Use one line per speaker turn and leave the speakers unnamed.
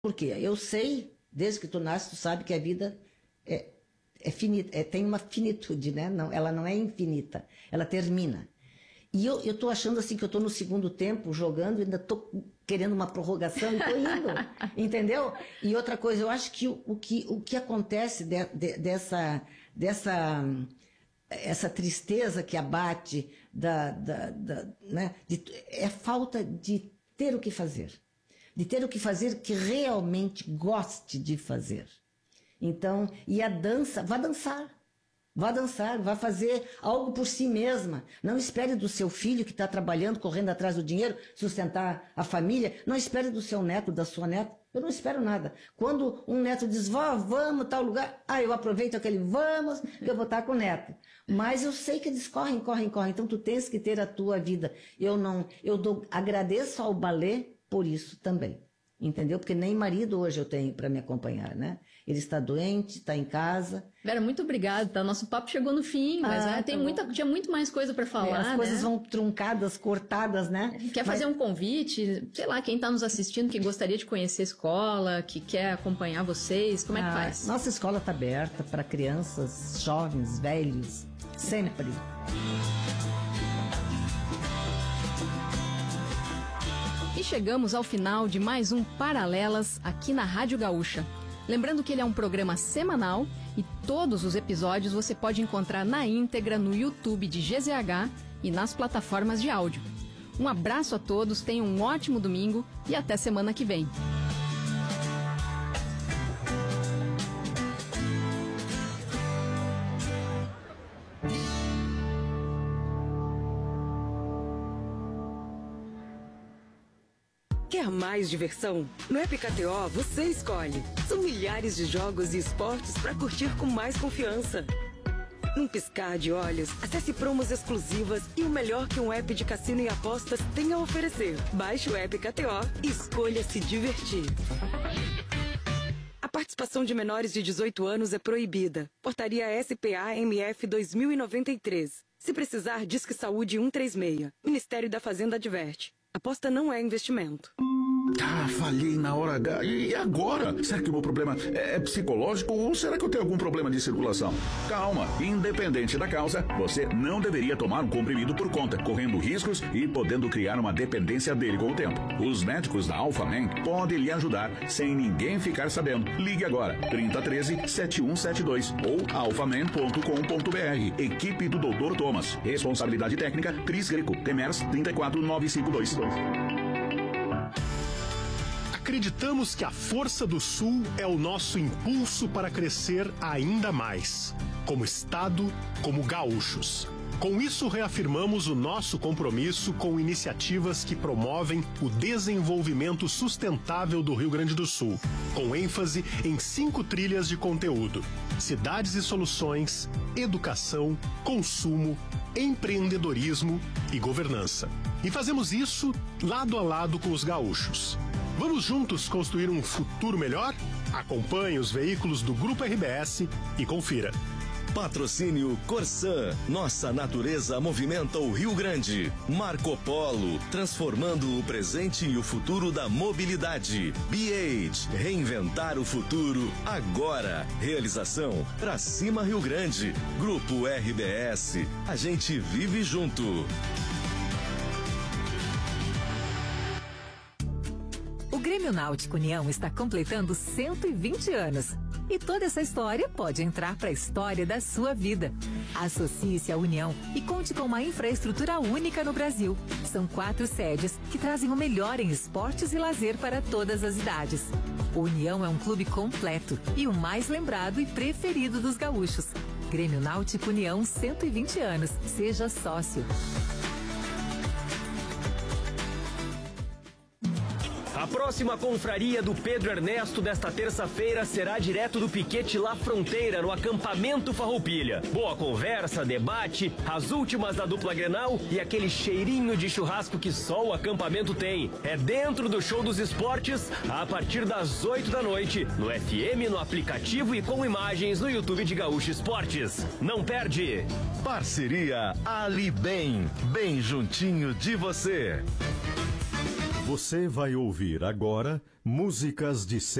Por quê? Eu sei, desde que tu nasce, tu sabe que a vida é finita, tem uma finitude, né? Não, ela não é infinita, ela termina. E eu tô achando assim que eu tô no segundo tempo jogando e ainda tô querendo uma prorrogação e tô indo, entendeu? E outra coisa, eu acho que o que acontece essa tristeza que abate né, é falta de ter o que fazer. De ter o que fazer que realmente goste de fazer. Então, e a dança, vá dançar. Vá dançar, vá fazer algo por si mesma. Não espere do seu filho que está trabalhando, correndo atrás do dinheiro, sustentar a família. Não espere do seu neto, da sua neta. Eu não espero nada. Quando um neto diz, vó, vamos tal lugar, eu aproveito aquele vamos, que eu vou estar com o neto. Mas eu sei que eles correm. Então tu tens que ter a tua vida. Agradeço ao balé por isso também. Entendeu? Porque nem marido hoje eu tenho para me acompanhar, né? Ele está doente, está em casa.
Vera, muito obrigada, tá? Nosso papo chegou no fim, mas tinha muito mais coisa para falar,
as coisas vão truncadas, cortadas, né?
Quer fazer um convite? Sei lá, quem está nos assistindo, que gostaria de conhecer a escola, que quer acompanhar vocês, como é que faz?
Nossa escola está aberta para crianças, jovens, velhos, sempre.
E chegamos ao final de mais um Paralelas aqui na Rádio Gaúcha. Lembrando que ele é um programa semanal e todos os episódios você pode encontrar na íntegra no YouTube de GZH e nas plataformas de áudio. Um abraço a todos, tenham um ótimo domingo e até semana que vem.
Quer mais diversão? No App KTO você escolhe. São milhares de jogos e esportes para curtir com mais confiança. Num piscar de olhos, acesse promos exclusivas e o melhor que um app de cassino e apostas tem a oferecer. Baixe o App KTO e escolha se divertir. A participação de menores de 18 anos é proibida. Portaria SPA-MF 2093. Se precisar, Disque Saúde 136. Ministério da Fazenda adverte. Aposta não é investimento.
Falhei na hora H. E agora? Será que o meu problema é psicológico ou será que eu tenho algum problema de circulação? Calma, independente da causa, você não deveria tomar um comprimido por conta, correndo riscos e podendo criar uma dependência dele com o tempo. Os médicos da Alphaman podem lhe ajudar sem ninguém ficar sabendo. Ligue agora, 3013-7172 ou alphaman.com.br. Equipe do Dr. Thomas. Responsabilidade técnica, Cris Greco, Temers 34952.
Acreditamos que a força do Sul é o nosso impulso para crescer ainda mais, como Estado, como gaúchos. Com isso, reafirmamos o nosso compromisso com iniciativas que promovem o desenvolvimento sustentável do Rio Grande do Sul, com ênfase em 5 trilhas de conteúdo: cidades e soluções, educação, consumo, empreendedorismo e governança. E fazemos isso lado a lado com os gaúchos. Vamos juntos construir um futuro melhor? Acompanhe os veículos do Grupo RBS e confira.
Patrocínio Corsan. Nossa natureza movimenta o Rio Grande. Marco Polo, transformando o presente e o futuro da mobilidade. BH, reinventar o futuro agora. Realização Pra Cima Rio Grande. Grupo RBS. A gente vive junto.
O Grêmio Náutico União está completando 120 anos. E toda essa história pode entrar para a história da sua vida. Associe-se à União e conte com uma infraestrutura única no Brasil. São 4 sedes que trazem o melhor em esportes e lazer para todas as idades. O União é um clube completo e o mais lembrado e preferido dos gaúchos. Grêmio Náutico União, 120 anos. Seja sócio.
A próxima confraria do Pedro Ernesto desta terça-feira será direto do Piquete La Fronteira, no acampamento Farroupilha. Boa conversa, debate, as últimas da dupla Grenal e aquele cheirinho de churrasco que só o acampamento tem. É dentro do Show dos Esportes, a partir das 8 da noite, no FM, no aplicativo e com imagens no YouTube de Gaúcho Esportes. Não perde!
Parceria Ali Bem, bem juntinho de você.
Você vai ouvir agora músicas de